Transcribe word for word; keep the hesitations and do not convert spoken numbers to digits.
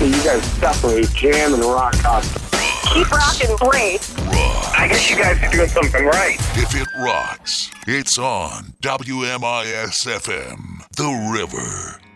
you guys definitely jam and rock out. Keep rocking, great. Rock. I guess you guys are doing something right. If it rocks, it's on W M I S F M, The River.